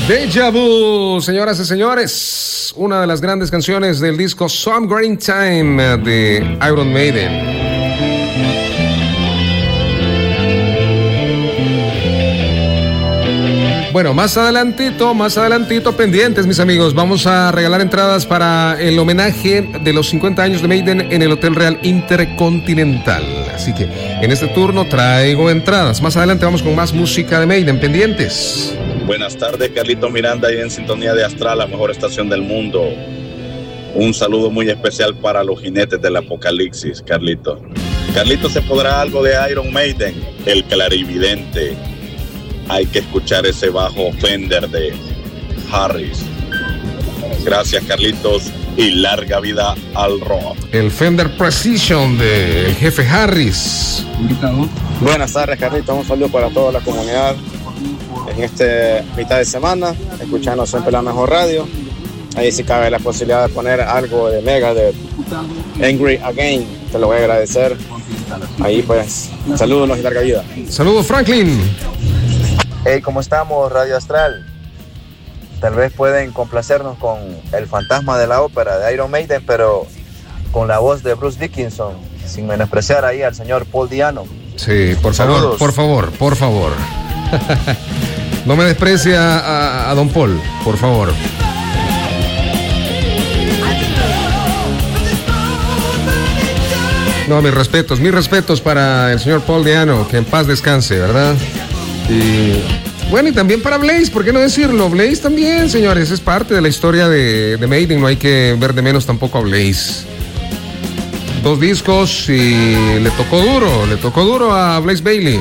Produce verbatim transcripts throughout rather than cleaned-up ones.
Deja Vu, señoras y señores, una de las grandes canciones del disco Somewhere in Time de Iron Maiden. Bueno, más adelantito, más adelantito, pendientes, mis amigos. Vamos a regalar entradas para el homenaje de los cincuenta años de Maiden en el Hotel Real Intercontinental. Así que en este turno traigo entradas. Más adelante vamos con más música de Maiden, pendientes. Buenas tardes, Carlito Miranda, y en sintonía de Astral, la mejor estación del mundo. Un saludo muy especial para los jinetes del apocalipsis, Carlito. Carlito, ¿se podrá algo de Iron Maiden? El clarividente. Hay que escuchar ese bajo Fender de Harris. Gracias, Carlitos, y larga vida al rock. El Fender Precision del jefe Harris. Buenas tardes, Carlitos. Un saludo para toda la comunidad en este mitad de semana, escuchando siempre la mejor radio. Ahí si cabe la posibilidad de poner algo de Mega de Angry Again, te lo voy a agradecer. Ahí pues, saludos y larga vida. Saludos, Franklin. Hey, ¿cómo estamos, Radio Astral? Tal vez pueden complacernos con El Fantasma de la Ópera de Iron Maiden, pero con la voz de Bruce Dickinson, sin menospreciar ahí al señor Paul Diano. Sí, por favor, Saludos. por favor, por favor. No me desprecie a, a, a Don Paul, por favor. No, mis respetos, mis respetos para el señor Paul Diano, que en paz descanse, ¿verdad? Y bueno, y también para Blaze, ¿por qué no decirlo? Blaze también, señores, es parte de la historia de, de Maiden, no hay que ver de menos tampoco a Blaze. Dos discos y le tocó duro, le tocó duro a Blaze Bayley.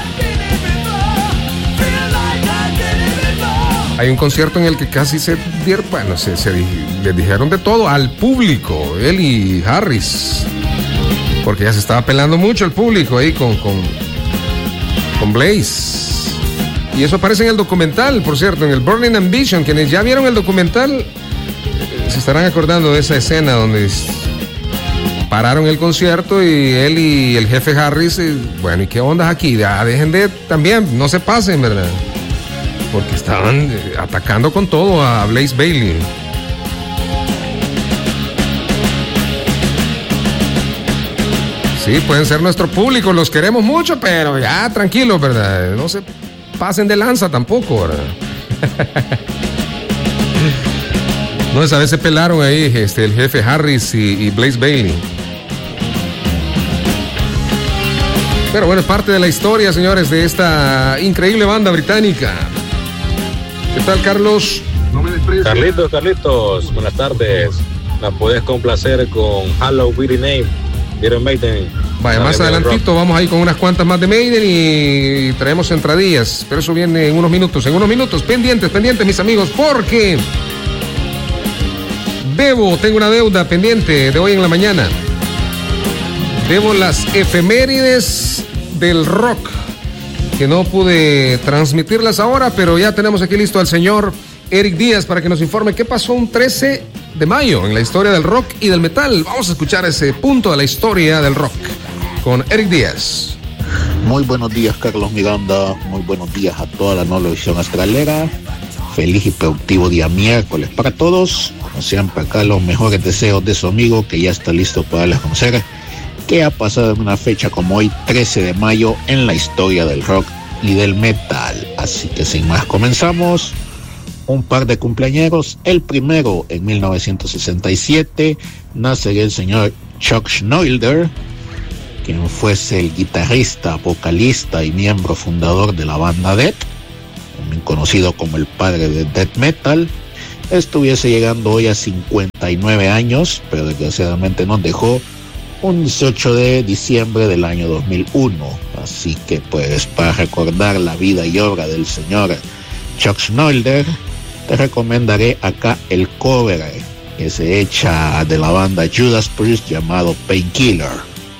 Hay un concierto en el que casi se dieron, bueno, se, se le dijeron de todo al público, él y Harris, porque ya se estaba pelando mucho el público ahí con, con, con Blaze. Y eso aparece en el documental, por cierto, en el Burning Ambition. Quienes ya vieron el documental se estarán acordando de esa escena donde pararon el concierto y él y el jefe Harris, y, bueno, ¿y qué onda aquí? Ya dejen de, también, no se pasen, ¿verdad? Porque estaban atacando con todo a Blaze Bayley. Sí, pueden ser nuestro público, los queremos mucho, pero ya tranquilos, ¿verdad? No se pasen de lanza tampoco, ¿verdad? No, esa vez se pelaron ahí este, el jefe Harris y, y Blaze Bayley. Pero bueno, es parte de la historia, señores, de esta increíble banda británica. ¿Qué tal, Carlos? No me desprecies. Carlitos, Carlitos, buenas tardes. ¿La puedes complacer con Hello Weary Name, Iron Maiden? Vaya, más adelantito vamos ahí con unas cuantas más de Maiden y traemos entradillas, pero eso viene en unos minutos, en unos minutos, pendientes, pendientes, mis amigos, porque debo, tengo una deuda pendiente de hoy en la mañana. Debo las efemérides del rock, que no pude transmitirlas ahora, pero ya tenemos aquí listo al señor Eric Díaz para que nos informe qué pasó un trece de mayo en la historia del rock y del metal. Vamos a escuchar ese punto de la historia del rock con Eric Díaz. Muy buenos días, Carlos Miranda. Muy buenos días a toda la Novevisión Astralera. Feliz y productivo día miércoles para todos. Como siempre, acá los mejores deseos de su amigo, que ya está listo para darles a conocer qué ha pasado en una fecha como hoy, trece de mayo, en la historia del rock y del metal. Así que sin más, comenzamos. Un par de cumpleañeros. El primero, en mil novecientos sesenta y siete, nace el señor Chuck Schneider, quien fuese el guitarrista, vocalista y miembro fundador de la banda Death, también conocido como el padre de death metal. Estuviese llegando hoy a cincuenta y nueve años, pero desgraciadamente nos dejó un dieciocho de diciembre del año dos mil uno. Así que pues, para recordar la vida y obra del señor Chuck Schneider, te recomendaré acá el cover que se echa de la banda Judas Priest llamado Painkiller,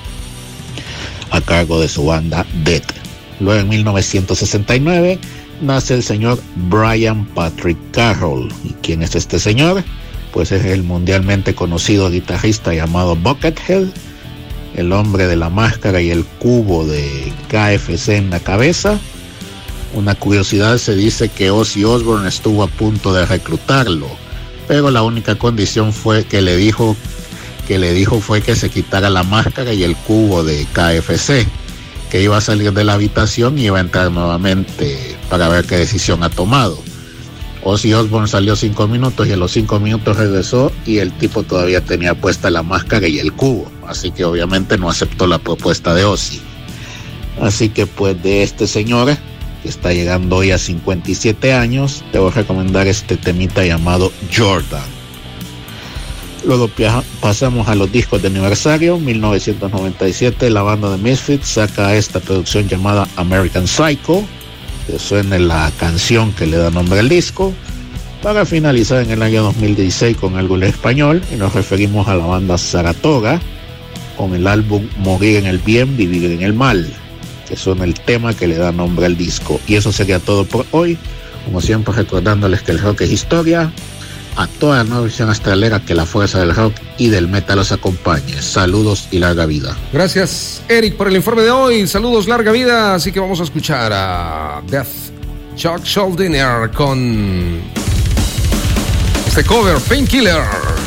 a cargo de su banda Death. Luego, en mil novecientos sesenta y nueve, nace el señor Brian Patrick Carroll. ¿Y quién es este señor? Pues es el mundialmente conocido guitarrista llamado Buckethead, el hombre de la máscara y el cubo de K F C en la cabeza. Una curiosidad, se dice que Ozzy Osbourne estuvo a punto de reclutarlo, pero la única condición fue que le dijo que le dijo fue que se quitara la máscara y el cubo de K F C, que iba a salir de la habitación y iba a entrar nuevamente para ver qué decisión ha tomado. Ozzy Osbourne salió cinco minutos y a los cinco minutos regresó y el tipo todavía tenía puesta la máscara y el cubo, así que obviamente no aceptó la propuesta de Ozzy. Así que pues de este señor, que está llegando hoy a cincuenta y siete años, te voy a recomendar este temita llamado Jordan. Luego pasamos a los discos de aniversario. Mil novecientos noventa y siete, la banda de Misfits saca esta producción llamada American Psycho, que suene la canción que le da nombre al disco, para finalizar en el año dos mil dieciséis con algo en español, y nos referimos a la banda Saratoga con el álbum Morir en el Bien, Vivir en el Mal, que suena el tema que le da nombre al disco. Y eso sería todo por hoy, como siempre recordándoles que el rock es historia. A toda la nueva visión astralera, que la fuerza del rock y del metal los acompañe. Saludos y larga vida. Gracias, Eric, por el informe de hoy. Saludos, larga vida. Así que vamos a escuchar a Death Chuck Schuldiner con este cover, Painkiller.